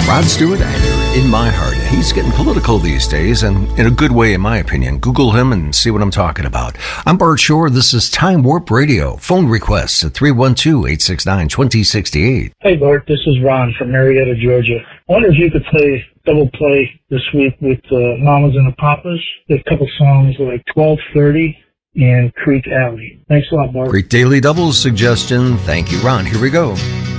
Rod Stewart, and you're in my heart. He's getting political these days, and in a good way, in my opinion. Google him and see what I'm talking about. I'm Bart Shore. This is Time Warp Radio. Phone requests at 312-869-2068. Hey, Bart. This is Ron from Marietta, Georgia. I wonder if you could double play this week with Mamas and the Papas. There's a couple songs like 1230 and Creek Alley. Thanks a lot, Bart. Great daily doubles suggestion. Thank you, Ron. Here we go.